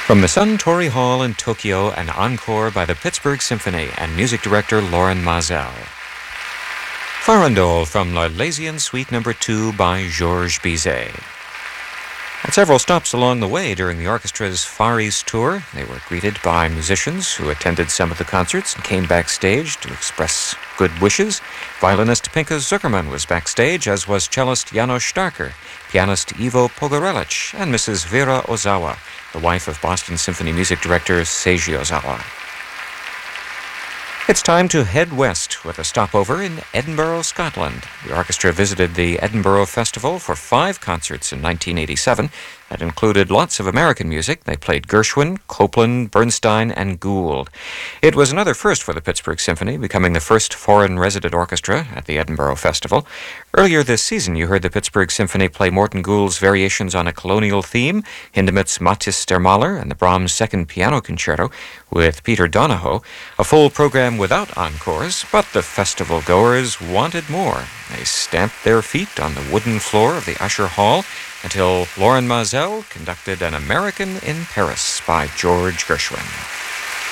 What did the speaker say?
From the Suntory Hall in Tokyo, an encore by the Pittsburgh Symphony and music director Loren Maazel. Farandole from L'Arlésienne Suite No. 2 by Georges Bizet. At several stops along the way during the orchestra's Far East tour, they were greeted by musicians who attended some of the concerts and came backstage to express good wishes. Violinist Pinka Zuckerman was backstage, as was cellist Janos Starker, pianist Ivo Pogorelic, and Mrs. Vera Ozawa, the wife of Boston Symphony music director Seiji Ozawa. It's time to head west with a stopover in Edinburgh, Scotland. The orchestra visited the Edinburgh Festival for 5 concerts in 1987 that included lots of American music. They played Gershwin, Copland, Bernstein, and Gould. It was another first for the Pittsburgh Symphony, becoming the first foreign resident orchestra at the Edinburgh Festival. Earlier this season, you heard the Pittsburgh Symphony play Morton Gould's variations on a colonial theme, Hindemith's Mathis der Maler, and the Brahms' Second Piano Concerto with Peter Donahoe. A full program without encores, but the festival goers wanted more. They stamped their feet on the wooden floor of the Usher Hall until Loren Maazel conducted An American in Paris by George Gershwin.